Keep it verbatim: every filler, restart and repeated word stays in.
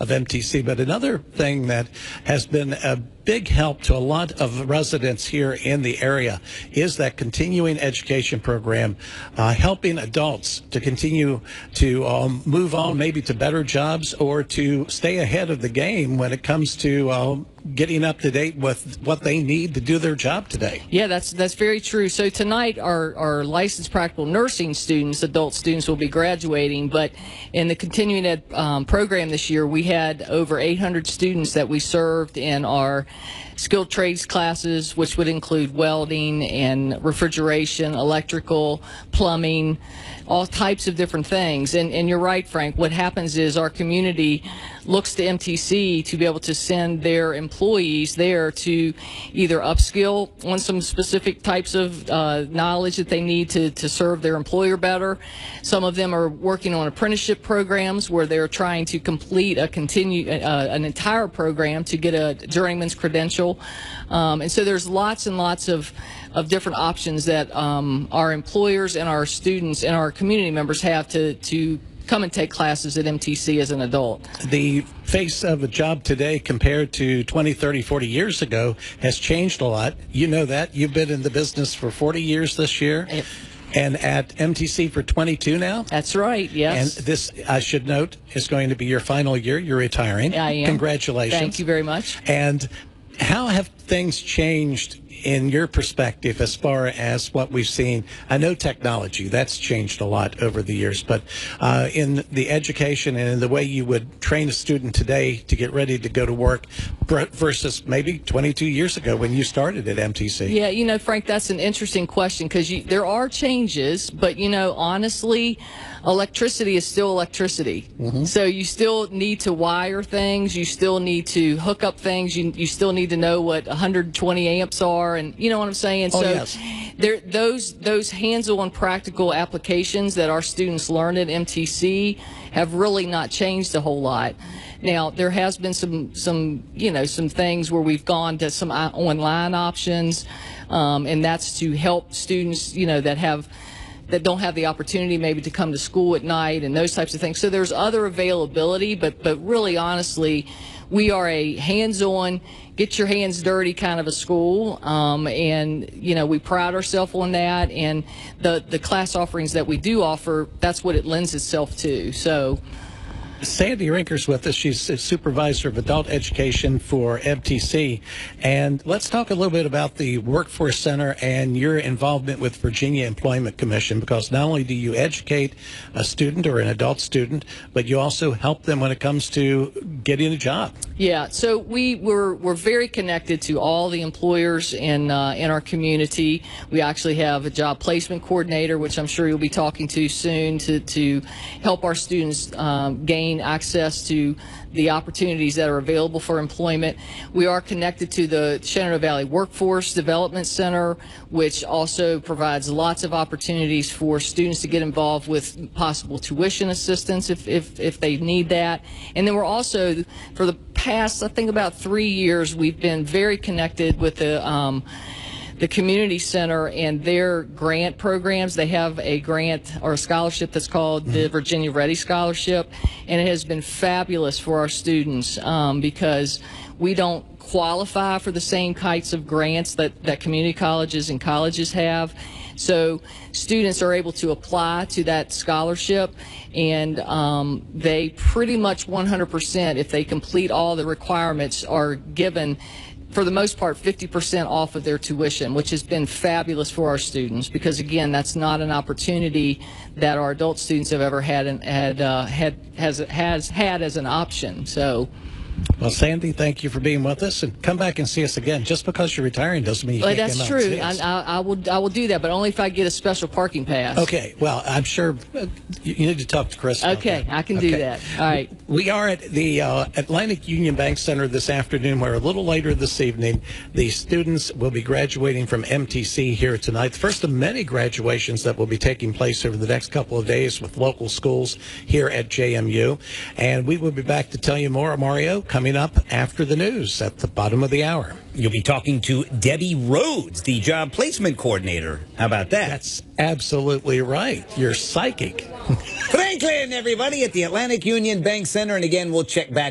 of M T C. But another thing that has been a big help to a lot of residents here in the area is that continuing education program, uh, helping adults to continue to um, move on maybe to better jobs or to stay ahead of the game when it comes to uh, getting up to date with what they need to do their job today. Yeah, that's that's very true. So tonight our, our licensed practical nursing students, adult students, will be graduating, but in the continuing ed um, program this year, we had over eight hundred students that we served in our skilled trades classes, which would include welding and refrigeration, electrical, plumbing, all types of different things. And, and you're right, Frank, what happens is our community looks to M T C to be able to send their employees there to either upskill on some specific types of uh, knowledge that they need to, to serve their employer better. Some of them are working on apprenticeship programs where they're trying to complete a continue uh, an entire program to get a journeyman's credential. Um, and so there's lots and lots of of different options that um, our employers and our students and our community members have to to come and take classes at M T C as an adult. The face of a job today compared to twenty, thirty, forty years ago has changed a lot. You know that. You've been in the business for forty years this year. It, and at M T C for twenty-two now? That's right, yes. And this, I should note, is going to be your final year. You're retiring. I am. Congratulations. Thank you very much. And how have things changed in your perspective as far as what we've seen? I know technology, that's changed a lot over the years, but uh, in the education and in the way you would train a student today to get ready to go to work versus maybe twenty-two years ago when you started at M T C? Yeah, you know, Frank, that's an interesting question because there are changes, but, you know, honestly, electricity is still electricity. Mm-hmm. So you still need to wire things, you still need to hook up things, you, you still need to know what one hundred twenty amps are, and you know what I'm saying? Oh, so yes. there, those those hands-on practical applications that our students learn at M T C have really not changed a whole lot. Now, there has been some, some you know, some things where we've gone to some online options, um, and that's to help students, you know, that have that don't have the opportunity maybe to come to school at night and those types of things. So there's other availability, but but really, honestly, we are a hands-on, get your hands dirty kind of a school, um, and you know we pride ourselves on that. And the the class offerings that we do offer, that's what it lends itself to. So. Sandy Rinker's with us. She's a supervisor of adult education for M T C. And let's talk a little bit about the Workforce Center and your involvement with Virginia Employment Commission, because not only do you educate a student or an adult student, but you also help them when it comes to getting a job. Yeah, so we were, we're very connected to all the employers in, uh, in our community. We actually have a job placement coordinator, which I'm sure you'll be talking to soon, to, to help our students um, gain access to the opportunities that are available for employment. We are connected to the Shenandoah Valley Workforce Development Center, which also provides lots of opportunities for students to get involved with possible tuition assistance if, if, if they need that. And then we're also, for the past, I think about three years, we've been very connected with the um, the community center and their grant programs. They have a grant or a scholarship that's called the Virginia Ready Scholarship, and it has been fabulous for our students um, because we don't qualify for the same kinds of grants that, that community colleges and colleges have. So students are able to apply to that scholarship, and um, they pretty much one hundred percent, if they complete all the requirements, are given, for the most part, fifty percent off of their tuition, which has been fabulous for our students because, again, that's not an opportunity that our adult students have ever had and had, uh, had has has had as an option. So. Well, Sandy, thank you for being with us, and come back and see us again. Just because you're retiring doesn't mean you well, can't that's come out true. and see us. I, I, I will. I will do that, but only if I get a special parking pass. Okay. Well, I'm sure uh, you, you need to talk to Chris about Okay, that. I can okay. do that. All right. We are at the uh, Atlantic Union Bank Center this afternoon, where a little later this evening, the students will be graduating from M T C here tonight. The first of many graduations that will be taking place over the next couple of days with local schools here at J M U. And we will be back to tell you more, Mario, coming up after the news at the bottom of the hour. You'll be talking to Debbie Rhodes, the job placement coordinator. How about that? That's absolutely right. You're psychic. Franklin, everybody, at the Atlantic Union Bank Center. And again, we'll check back